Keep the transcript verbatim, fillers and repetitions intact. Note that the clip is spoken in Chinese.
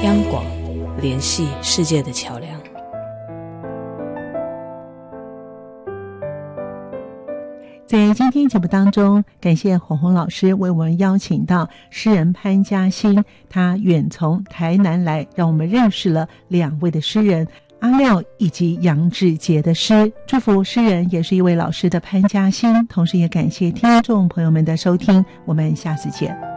央广，联系世界的桥梁。 在今天节目当中，感谢红红老师为我们邀请到诗人潘嘉兴，他远从台南来，让我们认识了两位的诗人阿廖以及杨志杰的诗。祝福诗人也是一位老师的潘嘉兴，同时也感谢听众朋友们的收听，我们下次见。